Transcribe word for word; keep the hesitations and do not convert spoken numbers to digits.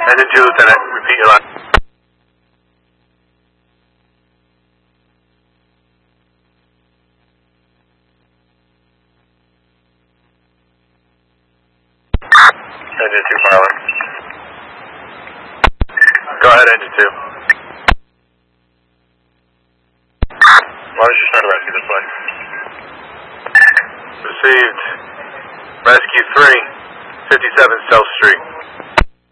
Engine two, Lieutenant. Repeat your line. Engine two, filing. Go ahead, Engine two. Why don't you start a rescue this way? Received. Rescue three, fifty-seven South Street.